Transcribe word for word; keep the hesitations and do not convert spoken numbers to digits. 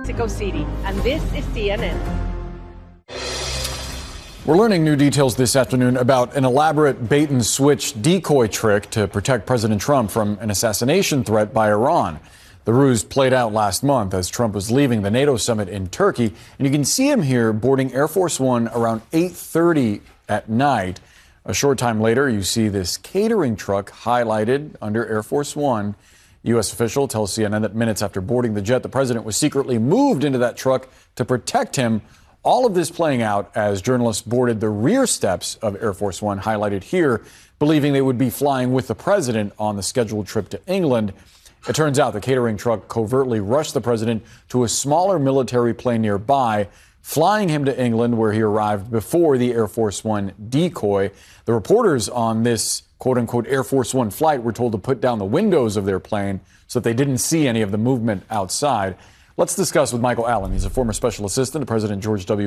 Mexico City, and this is C N N. We're learning new details this afternoon about an elaborate bait-and-switch decoy trick to protect President Trump from an assassination threat by Iran. The ruse played out last month as Trump was leaving the NATO summit in Turkey, and you can see him here boarding Air Force One around eight thirty at night. A short time later, you see this catering truck highlighted under Air Force One. U S official tells C N N that minutes after boarding the jet, the president was secretly moved into that truck to protect him. All of this playing out as journalists boarded the rear steps of Air Force One, highlighted here, believing they would be flying with the president on the scheduled trip to England. It turns out the catering truck covertly rushed the president to a smaller military plane nearby, flying him to England, where he arrived before the Air Force One decoy. The reporters on this quote-unquote Air Force One flight were told to put down the windows of their plane so that they didn't see any of the movement outside. Let's discuss with Michael Allen. He's a former special assistant to President George W.